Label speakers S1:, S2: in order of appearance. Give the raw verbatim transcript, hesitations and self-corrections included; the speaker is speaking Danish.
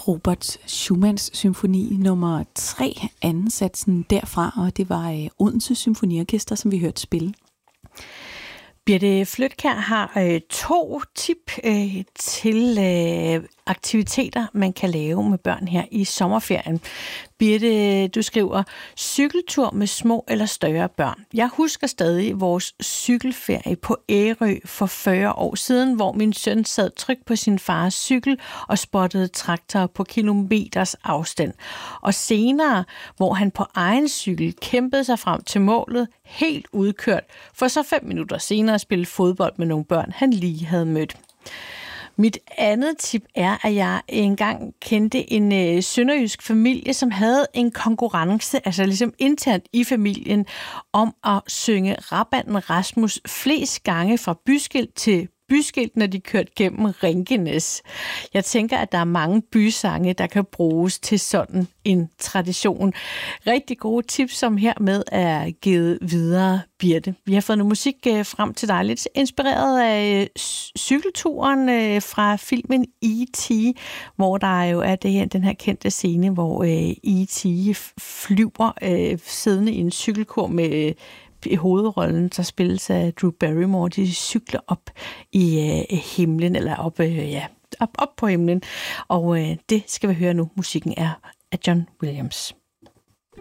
S1: Robert Schumanns symfoni nummer tre, anden satsen derfra, og det var øh, Odense Symfoniorkester, som vi hørte spille.
S2: Birte Flytkjær har øh, to tip øh, til øh, aktiviteter, man kan lave med børn her i sommerferien. Birte, du skriver, cykeltur med små eller større børn. Jeg husker stadig vores cykelferie på Ærø for fyrre år siden, hvor min søn sad trygt på sin fars cykel og spottede traktorer på kilometers afstand. Og senere, hvor han på egen cykel kæmpede sig frem til målet, helt udkørt, for så fem minutter senere at spille fodbold med nogle børn, han lige havde mødt. Mit andet tip er, at jeg engang kendte en øh, sønderjysk familie, som havde en konkurrence, altså ligesom internt i familien, om at synge Rabanden Rasmus flest gange fra byskilt til byskilt, når de kørte gennem Ringenæs. Jeg tænker, at der er mange bysange, der kan bruges til sådan en tradition. Rigtig gode tips, som hermed er givet videre, Birte. Vi har fået noget musik frem til dig, lidt inspireret af cykelturen fra filmen E T, hvor der jo er det her, den her kendte scene, hvor E T flyver siddende i en cykelkur med i hovedrollen, der spilles af Drew Barrymore. De cykler op i øh, himlen, eller op, øh, ja, op, op på himlen. Og øh, det skal vi høre nu. Musikken er af John Williams.